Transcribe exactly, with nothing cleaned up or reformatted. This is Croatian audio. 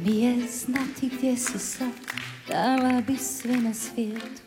mi je znati gdje si sad, dala bi sve na svijetu